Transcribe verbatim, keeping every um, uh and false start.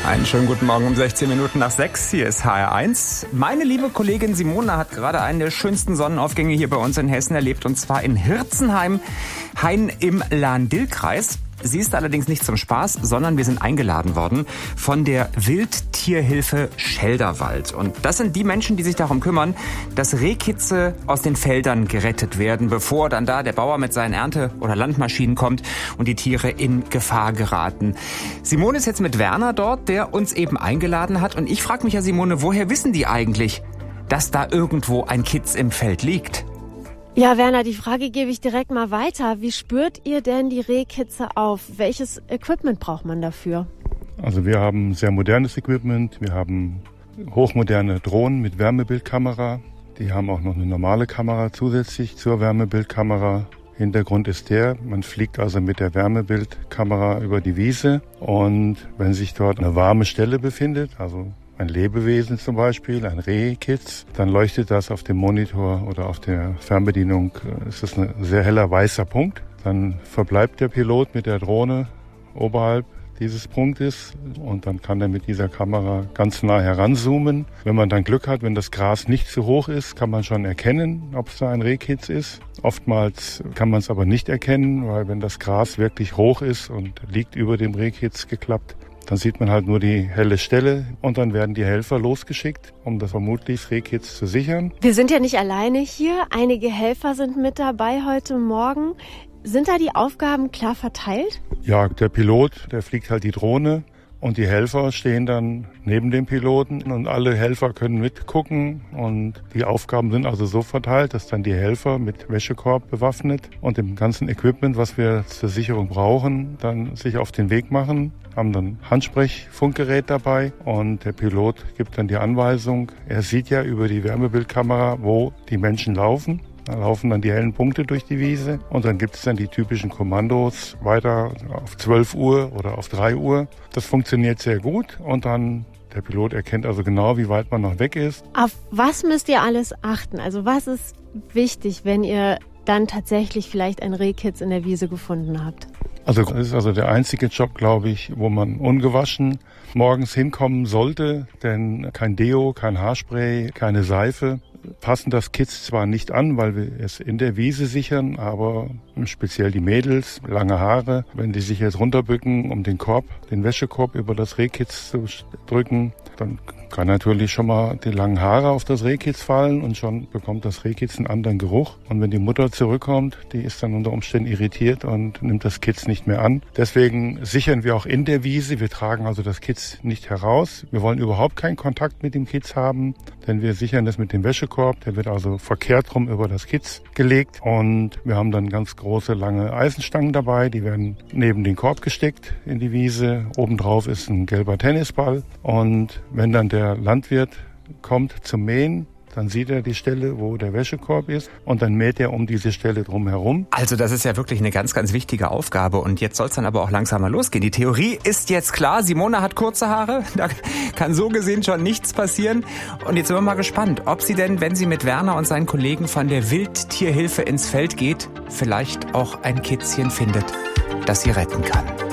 Einen schönen guten Morgen um sechzehn Minuten nach sechs. Hier ist H R eins. Meine liebe Kollegin Simone hat gerade einen der schönsten Sonnenaufgänge hier bei uns in Hessen erlebt. Und zwar in Hirzenheim, Hain im Lahn-Dill-Kreis. Sie ist allerdings nicht zum Spaß, sondern wir sind eingeladen worden von der Wildtierhilfe Schelderwald. Und das sind die Menschen, die sich darum kümmern, dass Rehkitze aus den Feldern gerettet werden, bevor dann da der Bauer mit seinen Ernte- oder Landmaschinen kommt und die Tiere in Gefahr geraten. Simone ist jetzt mit Werner dort, der uns eben eingeladen hat. Und ich frage mich ja, Simone, woher wissen die eigentlich, dass da irgendwo ein Kitz im Feld liegt? Ja, Werner, die Frage gebe ich direkt mal weiter. Wie spürt ihr denn die Rehkitze auf? Welches Equipment braucht man dafür? Also wir haben sehr modernes Equipment. Wir haben hochmoderne Drohnen mit Wärmebildkamera. Die haben auch noch eine normale Kamera zusätzlich zur Wärmebildkamera. Hintergrund ist der, man fliegt also mit der Wärmebildkamera über die Wiese. Und wenn sich dort eine warme Stelle befindet, also ein Lebewesen zum Beispiel, ein Rehkitz, dann leuchtet das auf dem Monitor oder auf der Fernbedienung. Es ist ein sehr heller weißer Punkt. Dann verbleibt der Pilot mit der Drohne oberhalb dieses Punktes und dann kann er mit dieser Kamera ganz nah heranzoomen. Wenn man dann Glück hat, wenn das Gras nicht zu hoch ist, kann man schon erkennen, ob es da ein Rehkitz ist. Oftmals kann man es aber nicht erkennen, weil wenn das Gras wirklich hoch ist und liegt über dem Rehkitz geklappt, dann sieht man halt nur die helle Stelle und dann werden die Helfer losgeschickt, um das vermutlich Rehkitz zu sichern. Wir sind ja nicht alleine hier. Einige Helfer sind mit dabei heute Morgen. Sind da die Aufgaben klar verteilt? Ja, der Pilot, der fliegt halt die Drohne und die Helfer stehen dann neben dem Piloten und alle Helfer können mitgucken und die Aufgaben sind also so verteilt, dass dann die Helfer mit Wäschekorb bewaffnet und dem ganzen Equipment, was wir zur Sicherung brauchen, dann sich auf den Weg machen, haben dann Handsprechfunkgerät dabei und der Pilot gibt dann die Anweisung. Er sieht ja über die Wärmebildkamera, wo die Menschen laufen. Da laufen dann die hellen Punkte durch die Wiese und dann gibt es dann die typischen Kommandos weiter auf zwölf Uhr oder auf drei Uhr. Das funktioniert sehr gut und dann der Pilot erkennt also genau, wie weit man noch weg ist. Auf was müsst ihr alles achten? Also was ist wichtig, wenn ihr dann tatsächlich vielleicht ein Rehkitz in der Wiese gefunden habt? Also das ist also der einzige Job, glaube ich, wo man ungewaschen morgens hinkommen sollte, denn kein Deo, kein Haarspray, keine Seife passen das Kitz zwar nicht an, weil wir es in der Wiese sichern, aber speziell die Mädels, lange Haare, wenn die sich jetzt runterbücken, um den Korb, den Wäschekorb über das Rehkitz zu drücken, dann kann natürlich schon mal die langen Haare auf das Rehkitz fallen und schon bekommt das Rehkitz einen anderen Geruch. Und wenn die Mutter zurückkommt, die ist dann unter Umständen irritiert und nimmt das Kitz nicht mehr an. Deswegen sichern wir auch in der Wiese. Wir tragen also das Kitz nicht heraus. Wir wollen überhaupt keinen Kontakt mit dem Kitz haben, denn wir sichern das mit dem Wäschekorb. Der wird also verkehrt rum über das Kitz gelegt und wir haben dann ganz große, lange Eisenstangen dabei. Die werden neben den Korb gesteckt in die Wiese. Obendrauf ist ein gelber Tennisball und wenn dann der Landwirt kommt zum Mähen, dann sieht er die Stelle, wo der Wäschekorb ist und dann mäht er um diese Stelle drumherum. Also das ist ja wirklich eine ganz, ganz wichtige Aufgabe und jetzt soll es dann aber auch langsam mal losgehen. Die Theorie ist jetzt klar, Simone hat kurze Haare, da kann so gesehen schon nichts passieren und jetzt sind wir mal gespannt, ob sie denn, wenn sie mit Werner und seinen Kollegen von der Wildtierhilfe ins Feld geht, vielleicht auch ein Kitzchen findet, das sie retten kann.